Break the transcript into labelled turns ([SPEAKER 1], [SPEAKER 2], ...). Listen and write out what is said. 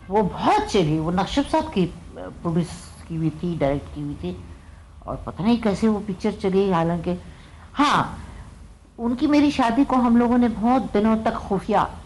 [SPEAKER 1] वो बहुत चली, वो नक्शब साहब की प्रोड्यूस की हुई थी, डायरेक्ट की हुई थी, और पता नहीं कैसे वो पिक्चर चली। हालांकि हाँ, उनकी मेरी शादी को हम लोगों ने बहुत दिनों तक खुफिया